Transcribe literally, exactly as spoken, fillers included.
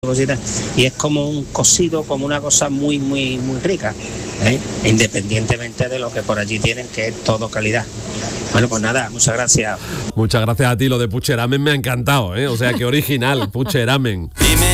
cositas, y es como un cocido, como una cosa muy, muy, muy rica, ¿eh? Independientemente de lo que por allí tienen, que es todo calidad. Bueno, pues nada, muchas gracias. Muchas gracias a ti, lo de pucheramen me ha encantado, ¿eh? O sea, qué original, pucheramen.